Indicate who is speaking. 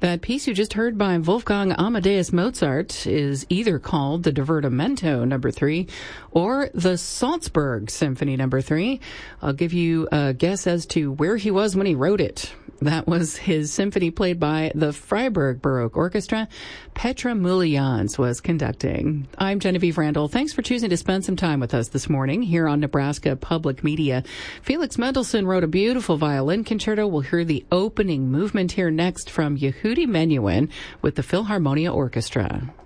Speaker 1: That piece you just heard by Wolfgang Amadeus Mozart is either called the Divertimento No. 3 or the Salzburg Symphony No. 3. I'll give you a guess as to where he was when he wrote it. That was his symphony played by the Freiburg Baroque Orchestra. Petra Mulians was conducting. I'm Genevieve Randall. Thanks for choosing to spend some time with us this morning here on Nebraska Public Media. Felix Mendelssohn wrote a beautiful violin concerto. We'll hear the opening movement here next from Yehudi Menuhin with the Philharmonia Orchestra.